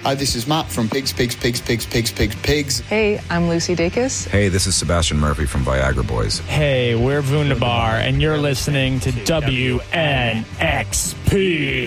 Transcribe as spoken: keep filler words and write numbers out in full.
Hi, this is Matt from Pigs, Pigs, Pigs, Pigs, Pigs, Pigs, Pigs. Hey, I'm Lucy Dacus. Hey, this is Sebastian Murphy from Viagra Boys. Hey, we're Wunderbar, and you're listening to W N X P.